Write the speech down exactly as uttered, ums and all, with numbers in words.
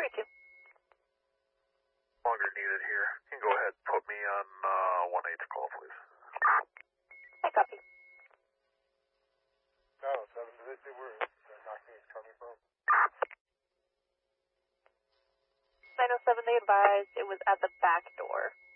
three two. Longer needed here. You can go ahead and put me on uh, one eight to call, please. I copy. No, seven, did they say where the knocking is coming from? nine oh seven, they advised it was at the back door.